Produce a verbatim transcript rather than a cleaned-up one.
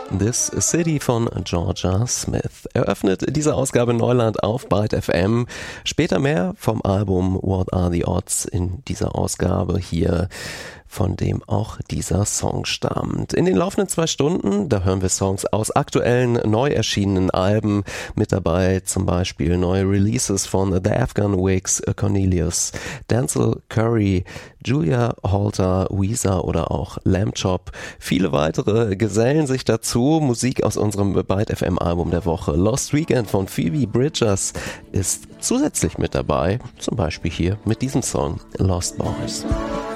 This City von Georgia Smith eröffnet diese Ausgabe Neuland auf Byte F M. Später mehr vom Album What Are the Odds in dieser Ausgabe hier, von dem auch dieser Song stammt. In den laufenden zwei Stunden, da hören wir Songs aus aktuellen, neu erschienenen Alben. Mit dabei zum Beispiel neue Releases von The Afghan Wigs, Cornelius, Denzel Curry, Julia Holter, Weezer oder auch Lamb Chop. Viele weitere gesellen sich dazu. Musik aus unserem Byte F M Album der Woche. Lost Weekend von Phoebe Bridgers ist zusätzlich mit dabei. Zum Beispiel hier mit diesem Song Lost Boys.